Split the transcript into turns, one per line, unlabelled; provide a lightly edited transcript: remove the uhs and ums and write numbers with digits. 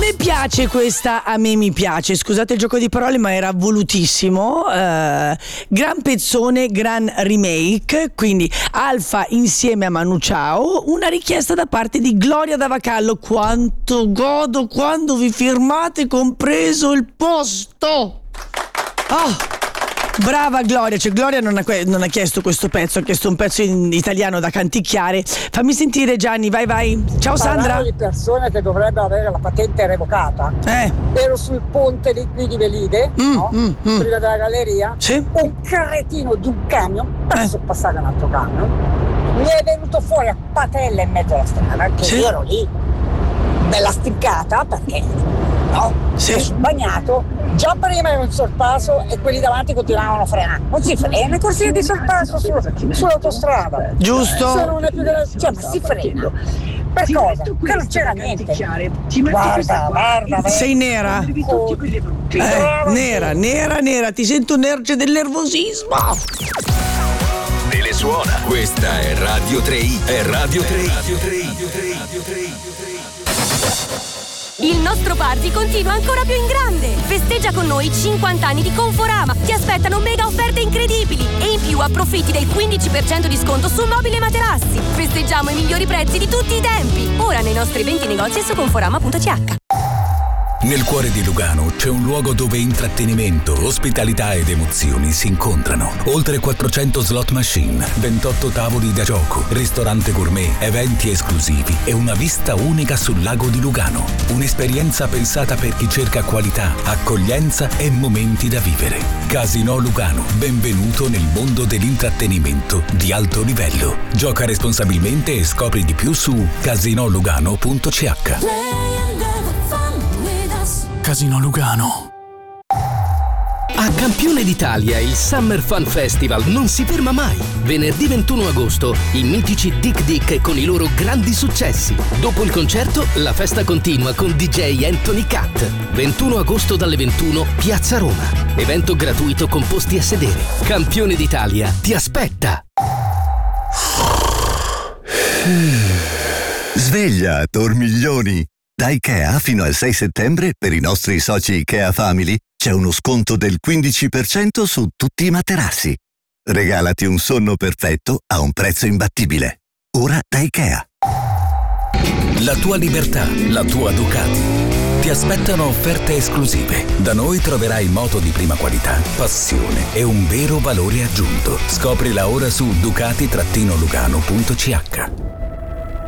me piace questa, a me mi piace, scusate il gioco di parole ma era volutissimo, gran pezzone, gran remake, quindi Alfa insieme a Manu Chao, una richiesta da parte di Gloria da Vacallo. Quanto godo quando vi firmate compreso il posto. Brava Gloria, cioè Gloria non ha chiesto questo pezzo, ha chiesto un pezzo in italiano da canticchiare. Fammi sentire Gianni, vai. Ciao Sandra.
Parlando di persone che dovrebbero avere la patente revocata. Ero sul ponte qui di Velide, prima della galleria.
Sì.
Un carrettino di un camion, penso passare un altro camion, mi è venuto fuori a patella in mezzo alla strada, che io ero lì, bella sticcata, perché mi sono bagnato, già prima ero in sorpasso e quelli davanti continuavano a frenare. Non si frena, corsia di sorpasso sull'autostrada.
Giusto.
Se non è più della... cioè, ma si frena. Per cosa? Che non c'era niente. Guarda.
Sei nera? Nera, ti sento nerge del nervosismo.
Telesuona. Questa è Radio 3i. È Radio 3i.
Il nostro party continua ancora più in grande. Festeggia con noi 50 anni di Conforama. Ti aspettano mega offerte incredibili e in più approfitti del 15% di sconto su mobili e materassi. Festeggiamo i migliori prezzi di tutti i tempi. Ora nei nostri 20 negozi e su conforama.ch.
Nel cuore di Lugano c'è un luogo dove intrattenimento, ospitalità ed emozioni si incontrano. Oltre 400 slot machine, 28 tavoli da gioco, ristorante gourmet, eventi esclusivi e una vista unica sul lago di Lugano. Un'esperienza pensata per chi cerca qualità, accoglienza e momenti da vivere. Casino Lugano, benvenuto nel mondo dell'intrattenimento di alto livello. Gioca responsabilmente e scopri di più su casinolugano.ch.
Casino Lugano.
A Campione d'Italia il Summer Fun Festival non si ferma mai. Venerdì 21 agosto i mitici Dick Dick con i loro grandi successi. Dopo il concerto la festa continua con DJ Anthony Cat. 21 agosto dalle 21 Piazza Roma. Evento gratuito con posti a sedere. Campione d'Italia ti aspetta.
Sveglia, dormiglioni! Da IKEA fino al 6 settembre per i nostri soci IKEA Family c'è uno sconto del 15% su tutti i materassi. Regalati un sonno perfetto a un prezzo imbattibile. Ora da IKEA.
La tua libertà, la tua Ducati. Ti aspettano offerte esclusive. Da noi troverai moto di prima qualità, passione e un vero valore aggiunto. Scoprila ora su ducati-lugano.ch.